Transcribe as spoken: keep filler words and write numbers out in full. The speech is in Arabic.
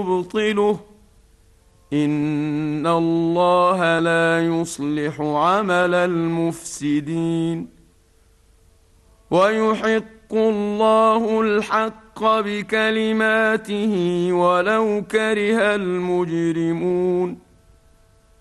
يبطله إن الله لا يصلح عمل المفسدين ويحق الله الحق بكلماته ولو كره المجرمون